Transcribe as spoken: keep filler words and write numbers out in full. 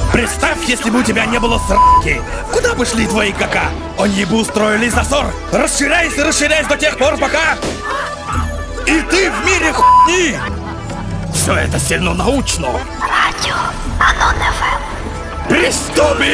Представь, если бы у тебя не было сраки. Куда бы шли твои кака? Они бы устроили засор. Расширяйся, расширяйся до тех пор, пока... И ты в мире хуйни! Все это сильно научно. Радіо Анон еф ем. Приступи!